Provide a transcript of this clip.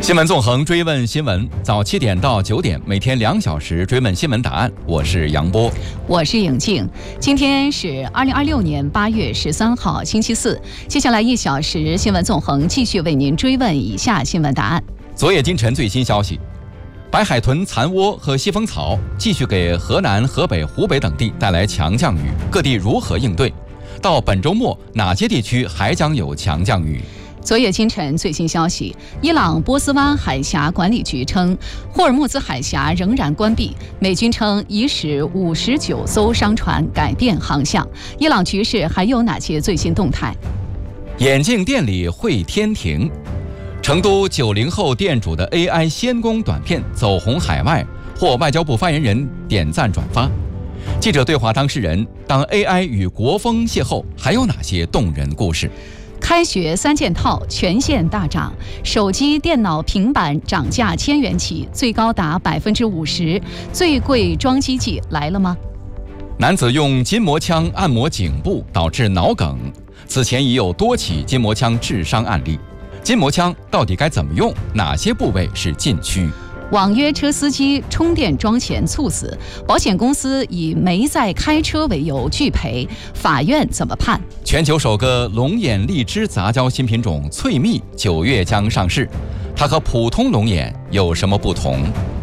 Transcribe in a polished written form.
新闻纵横追问新闻，早7点到9点，每天2小时追问新闻答案。我是杨波， 我是颖静。今天是2026年8月13号，星期四。接下来1小时，新闻纵横继续为您追问以下新闻答案。 昨夜今晨最新消息，白海豚残窝和西风草继续给河南、河北、湖北等地带来强降雨，各地如何应对？到本周末，哪些地区还将有强降雨？ 昨夜今晨最新消息，伊朗波斯湾海峡管理局称，霍尔木兹海峡仍然关闭。美军称已使59艘商船改变航向。伊朗局势还有哪些最新动态？ 眼镜店里会天庭，成都90后店主的 AI 仙工短片走红海外，获外交部发言人点赞转发。记者对话当事人，当 AI 与国风邂逅，还有哪些动人故事？ 开学3件套全线大涨，手机、电脑、平板涨价1000元起，最高达50%。最贵装机器来了吗？ 男子用筋膜枪按摩颈部导致脑梗，此前已有多起筋膜枪致伤案例。筋膜枪到底该怎么用？哪些部位是禁区？ 网约车司机充电桩前猝死，保险公司以没在开车为由拒赔，法院怎么判？ 全球首个龙眼荔枝杂交新品种翠蜜9月将上市，它和普通龙眼有什么不同？